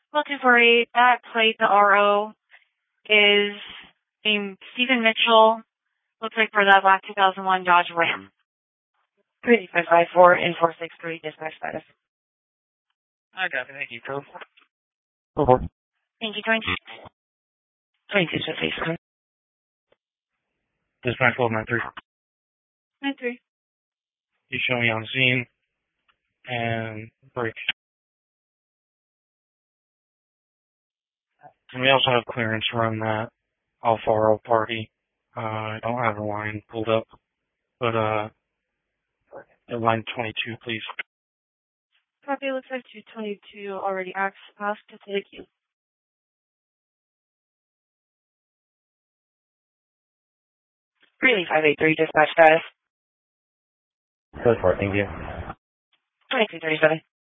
Well, 248, that plate, the RO, is named Stephen Mitchell. Looks like for that black 2001 Dodge Ram. 3554 and 463 dispatch status. I got it. Thank you, Code. Thank you, 22. 22 to face. Dispatch 1293. 93. You show me on scene and break. And we also have clearance to run that Alfaro party. I don't have a line pulled up, but line 22, please. Copy, looks like 222 already asked to take you. 583 dispatch status. Go for it, thank you. 2237.